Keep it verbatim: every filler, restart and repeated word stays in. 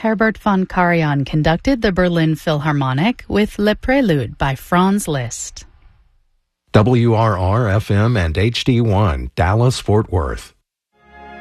Herbert von Karajan conducted the Berlin Philharmonic with Le Prelude by Franz Liszt. W R R F M and H D one, Dallas, Fort Worth.